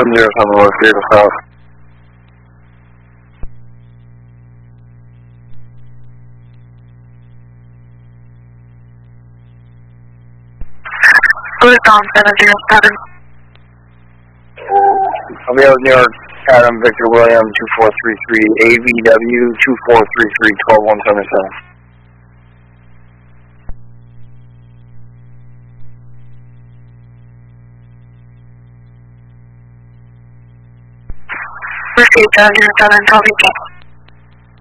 0 on the road, vehicle south. Tom 707. I'll be out New York, Adam Victor William 2433, AVW 2433, 12177. Received 007, Toby.